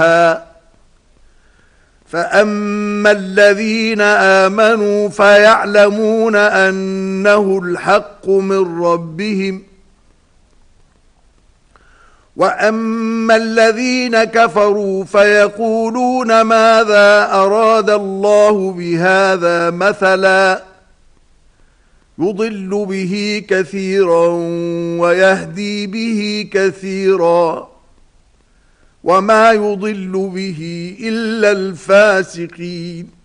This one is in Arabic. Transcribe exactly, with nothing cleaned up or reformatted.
فأما الذين آمنوا فيعلمون أنه الحق من ربهم وأما الذين كفروا فيقولون ماذا أراد الله بهذا مثلا يضل به كثيرا ويهدي به كثيرا وما يضل به إلا الفاسقين